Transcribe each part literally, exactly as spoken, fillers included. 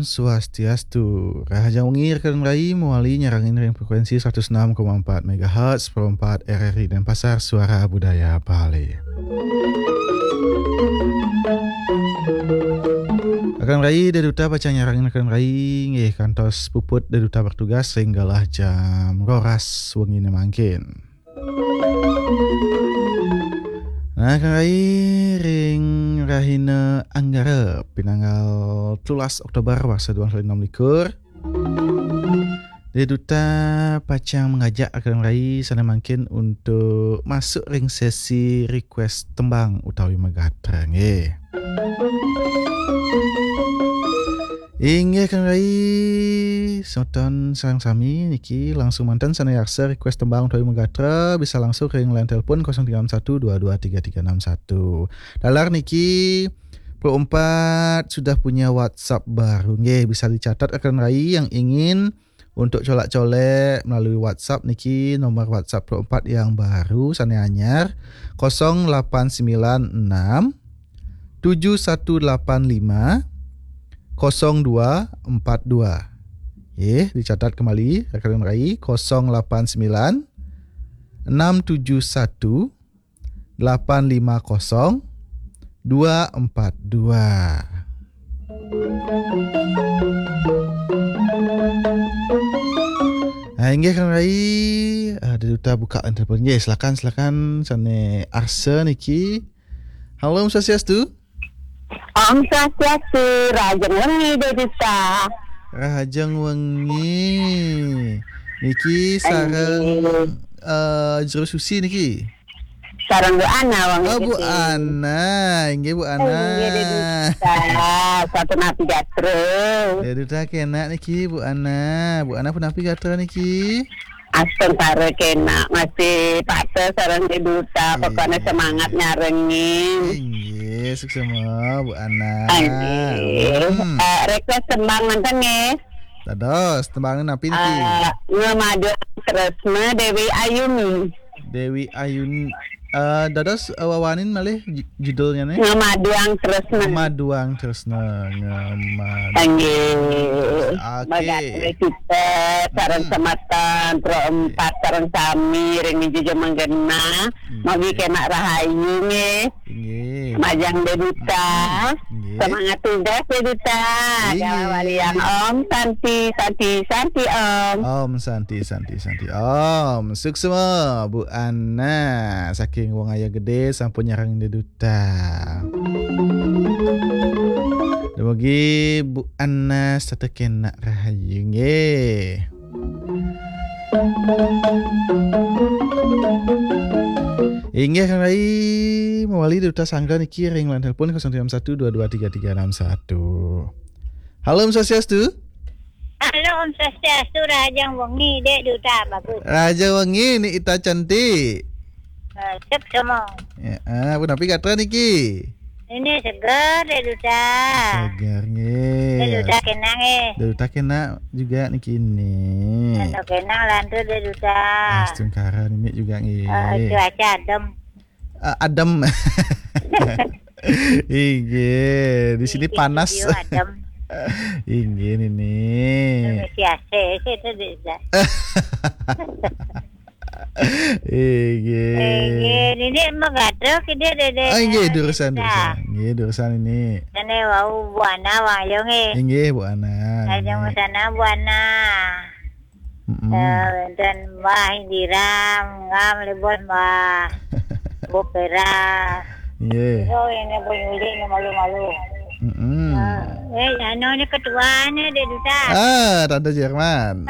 Swastiastu. Rahaja wengi rekan rai muali nyarangin ring frekuensi seratus enam koma empat megahertz perempat R R I dan Pasar Suara Budaya Bali. Rekan rai deduta baca nyarangin rekan rai nggih kantos puput deduta bertugas sehinggalah jam roras wengi mangkin. Nah, kai ring rahina Anggara pinanggal tulas Oktober warsa dua ribu enam likur. Deduta pacang mengajak akan rai sana mungkin untuk masuk ring sesi request tembang utawi megatra nggih. Inggih kan rai soton sareng sami niki langsung mantan sana yaksa request tembang utawi megatra bisa langsung ring line telepon nol tiga enam satu dua dua tiga tiga enam satu. Dalar niki Pro empat sudah punya WhatsApp baru nggih, bisa dicatat akan rai yang ingin untuk colak-colek melalui WhatsApp niki nomor WhatsApp Pro empat yang baru sana anyar nol delapan sembilan enam tujuh satu delapan lima nol dua empat dua. Eh, dicatat kembali rekan rai nol delapan sembilan enam tujuh satu delapan lima nol dua empat dua. Nah, inggih kan rai ada duta buka telepon. Nggih, silakan silakan sane Arsa niki. Halo Om Swastiastu. Om Swastiastu, Rajang Wengi Dedita. Rajang Wengi. Niki sareng uh, jero susi niki. Sareng Bu Ana wangi. Oh, Bu Ana, inggih Bu Ana. Inggih Dedita, satu napi gatre. Dedita kena niki Bu Ana. Bu Ana pun napi gatre niki. Asten sare kena masih patah sareng Dedita, pokoknya semangat nyarengin. Inggih, sukses semua Bu Ana. Inggih. Hmm. Uh, request tembang mantan nggih. Dados, tembangnya napi niki? Uh, Ngemadu Tresna Dewi Ayuni. Dewi Ayuni. Uh, dados uh, wawanin malih j- judulnya nih. Ngemaduang Tresna. Ngemaduang Tresna. Ngemaduang. Anggih. Oke. Bagai kita sareng sematan pro empat sareng sami ring jujo menggena. Magi kena rahayu nge. Inggih. Majang Dedita. Inggih. Semangat tugas Dedita. Gawali yang Om Santi Santi Santi Om. Om Santi Santi Santi Om. Sukses semua Bu Ana. Saking wong aya gede sampun nyarang Deduta. Demogi Bu Ana sate kena rahayu nggih. Inggih kan rai mawali Deduta sangga niki ring line telepon nol tiga satu dua dua tiga tiga enam satu. Halo Om Swastiastu. Halo Om Swastiastu, Rajang Wengi Dek Duta bagus. Raja Wengi ni Ita cantik. Cek semua. Ya, ah, pun tapi kata niki. Ini segar Dek Duta. Segar Dek nge. Duta kenang eh. Duta kena juga niki ni. Ando kenang lantu Dek Duta. Astungkara ini juga nge. Uh, cuaca adem. Uh, adem. Iya, di sini panas. Adem. Ingin ini. Biasa sih itu Duta. Iya. Eh, ini emang gaduh kita Dede. Ah, iya durusan durusan. Iya durusan ini. Ini wau buana wayong eh. Iya Bu Ana. Rajang sana buana. Mm-mm. Uh, dan Mbah Indira ngam lebon Mbah Bopera. Iya. Oh ini penyulik ini malu-malu. Mm-mm. Uh, eh ano ni ketuanya Dek Duta. Ah, Tante Jerman.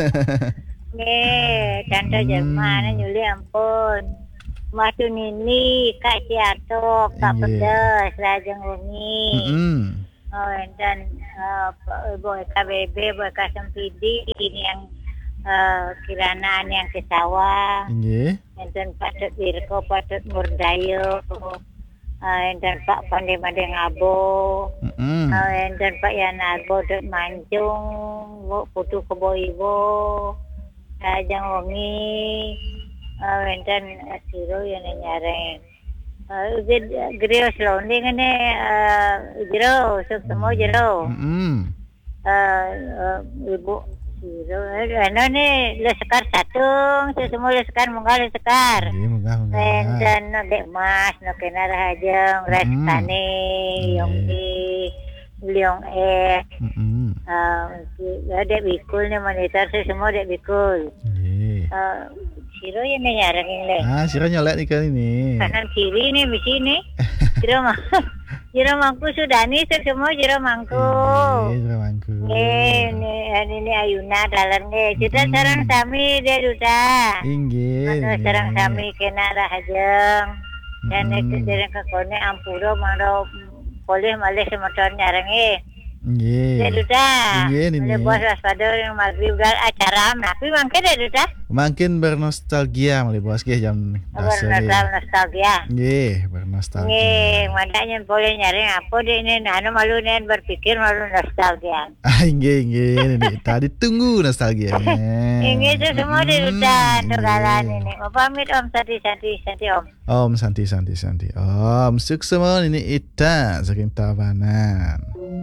Eh, Tante Hmm. Jerman nyulik ampun. Matu Nini, Kak Siato, Kak Iya. Pedas, Rajang Wengi. Mm-mm. Oh, dan uh, Boy K B B, Boy K Sempidi, ini yang uh, Kirana yang ke sawah. Iya. Dan Pak Tut Wirko, Pak Tut Murdayo, uh, dan Pak Pandai Made Ngabo, Mm-mm. uh, dan Pak Yanarbo Dut Manjung, Bu Putu Kebo Ibo, Rajang Wengi, uh, dan uh, Siro yang nyareng. Uh, Grio Selonding ini, uh, Giro, semua Giro. Mm-mm. eh, eh, Ibu Siro, ano ni Lesekar Satung, semua Lesekar Munggal Lesekar. Nggih, munggah-munggah. Enten no Dek Mas no kena rahajeng restane yung di liong eh Heeh. uh, Dek Bikul ni monitor saya semua Dek Bikul. Nggih. Uh, Siro yang nyarang ini. Ah, sira nyolek nih kan ini. Kanan kiri nih di sini. Jiro mah. Jiro mangku sudah nih semua jiro mangku. Nggih, sira mangku. Eh, ini ini ayuna dalam nih. Kita sarang sami dia duda. Inggih. Ano sarang sami kena rahajeng. Dan itu dari kekone ampuro maro boleh malih semotor nyarang eh. Nggih. Dia duda. Nggih, Boleh ini. bos waspada yang maghrib gal acara tapi mangke dia duda. Makin bernostalgia malih bos nggih jam dasar. Nostalgia nostalgia. Nggih, bernostalgia. Nggih, madanya boleh nyaring apa deh ini anu malu nen berpikir malu nostalgia. Ah, nggih, nggih. Ini tadi tunggu nostalgianya. Ini itu semua di hutan tergalan ini. Mau pamit Om Santi Santi Santi Om. Om Santi Santi Santi. Om sukses ini Ita saking Tabanan.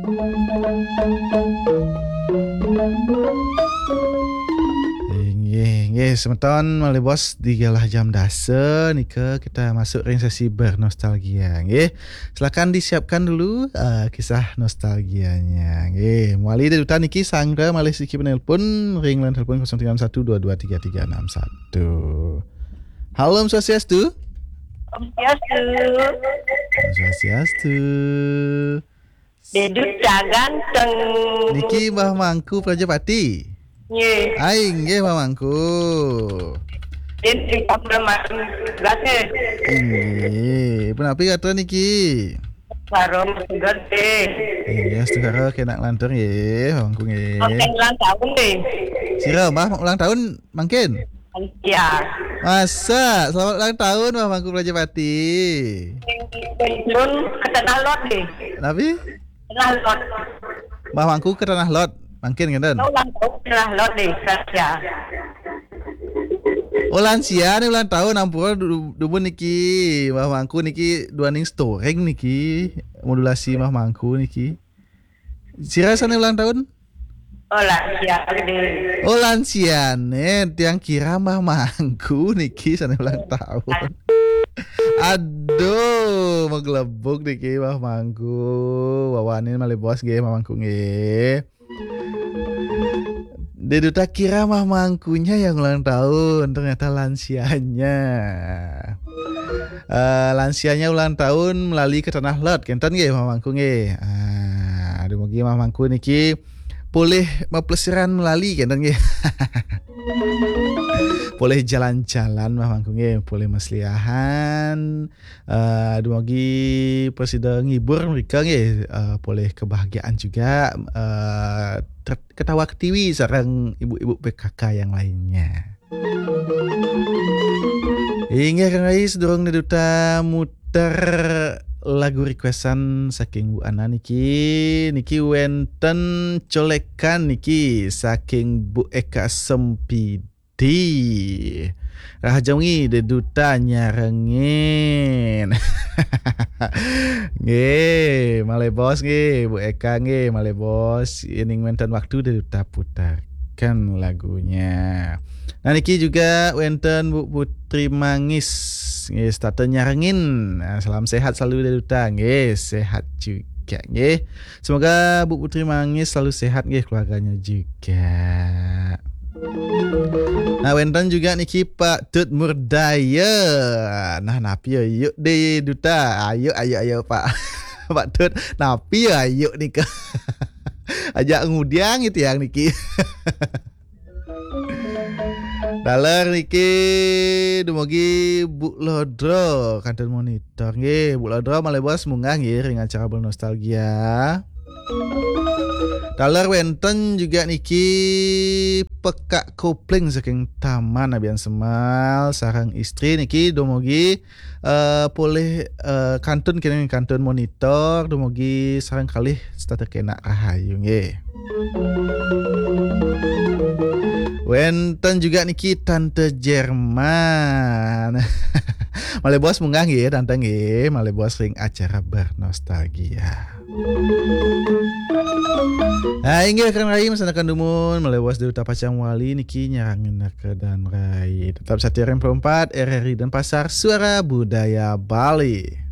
Nggih, nggih, semeton malih bos digalah jam dasa nika kita masuk ring sesi bernostalgia. Nggih. Silakan disiapkan dulu uh, kisah nostalgianya. Nggih, muali dari duta niki sangga malih siki penelpon ring lan telepon nol tiga satu dua dua tiga tiga enam satu. Halo Om Swastiastu. Om Swastiastu. Om Swastiastu. Dedut ganteng. Niki Mbah Mangku Prajapati. Nggih. Aing nggih Mbah Mangku. Den di papreman gate. Nggih, punapi kata niki? Karo gede. Iya, setengah kena lantur nggih, Mbah Mangku nggih. Oke, ulang tahun deh. Sira Mbah ulang tahun mangkin? Iya. Masa, selamat ulang tahun Mbah Mangku Prajapati. Pensiun ke Tanah Lot deh. Tapi Tanah Lot. Mbah Mangku ke Tanah Lot, mangkin ngenten. Ulang tahun Tanah Lot deh, ya. Oh lansia nih ulang tahun ampura dubun niki Mbah Mangku niki dua ning storeng niki modulasi Mbah Mangku niki. Sira sana ulang tahun? Oh lah, ya deh. Oh lansia nih tiang kira Mbah Mangku niki sana ulang tahun. Aduh, mau gelebuk niki Mbah Mangku. Wawanin malih bos nggih Mbah Mangku nggih. Deduta kira Mbah Mangkunya yang ulang tahun, ternyata lansianya. Uh, lansianya ulang tahun melalui ke Tanah Lot, kenten nggih Mbah Mangku nggih. Ah, aduh mugi Mbah Mangku niki boleh mapelesiran melalui kenten nggih. Boleh jalan-jalan Mbah Mangku nggih, boleh mesliahan. Uh, aduh mugi presiden ngibur mereka nggih, uh, boleh kebahagiaan juga. Uh, ketawa ketiwi sareng ibu-ibu P K K yang lainnya. Hingga kan guys dorong duta muter lagu requestan saking Bu Ana niki niki wenten colekan niki saking Bu Eka Sempidi. Rahajawngi deduta nyarengin. Nggih, malih bos nggih, Bu Eka nggih, malih bos. Ining wenten waktu deduta putarkan lagunya. Nah niki juga wenten Bu Putri Mangis. Nggih, starte nyarengin. Nah, salam sehat selalu deduta nggih, sehat juga nggih. Semoga Bu Putri Mangis selalu sehat nggih keluarganya juga. Nah wenten juga niki Pak Tut Murdaya. Nah napi ya yuk deh duta. Ayo ayo ayo Pak Pak Tut napi ya yuk nika. Ajak ngudiang itu yang niki. Dalar niki dumugi Bu Lodro kantor monitor nggih. Bu Lodro malih bos munggah nggih ring acara bernostalgia. Dalar wenten juga niki Pekak Kopling saking Taman Abian Semal sarang istri niki dumugi uh, boleh uh, kantun kene kantun monitor dumugi sarang kalih start kena rahayu nggih. Wenten juga niki Tante Jerman. Malih bos munggah nggih tante nggih, malih bos ring acara bernostalgia. Nah, inggih kan Rai masanakan dumun melewas dari Tapacang Wali niki nyarangin ke dan Rai. Tetap setia R M empat R R I dan Pasar Suara Budaya Bali.